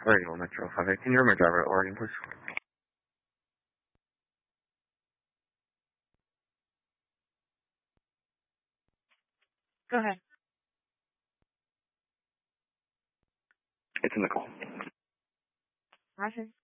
Radio Metro 518, you're my driver at Oregon, please. Go ahead. It's in the call. Roger.